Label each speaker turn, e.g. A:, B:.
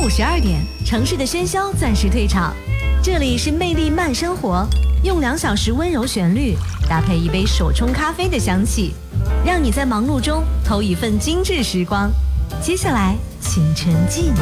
A: 52点，城市的喧嚣暂时退场，这里是魅力慢生活，用2小时温柔旋律搭配一杯手冲咖啡的香气，让你在忙碌中偷一份精致时光。接下来请沉浸。